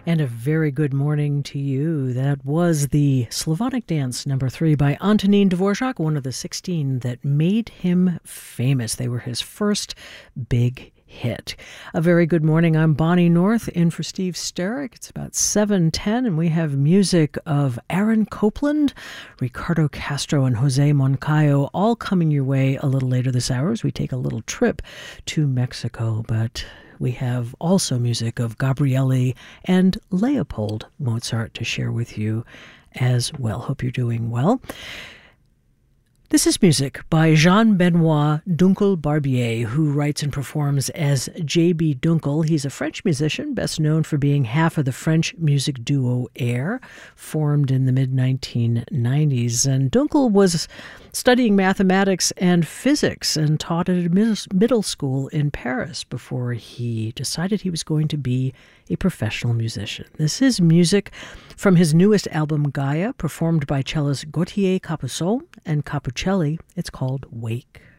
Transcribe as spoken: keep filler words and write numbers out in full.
And a very good morning to you. That was the Slavonic Dance number three by Antonín Dvorak, one of the sixteen that made him famous. They were his first big hit. A very good morning. I'm Bonnie North in for Steve Sterrick. It's about seven ten, and we have music of Aaron Copland, Ricardo Castro, and Jose Moncayo all coming your way a little later this hour as we take a little trip to Mexico. But we have also music of Gabriele and Leopold Mozart to share with you as well. Hope you're doing well. This is music by Jean-Benoit Dunkel-Barbier, who writes and performs as J B Dunkel. He's a French musician, best known for being half of the French music duo Air, formed in the mid nineteen nineties. And Dunkel was studying mathematics and physics and taught at a middle school in Paris before he decided he was going to be a professional musician. This is music from his newest album, Gaia, performed by cellist Gautier Capuçon and Capucelli. It's called Wake.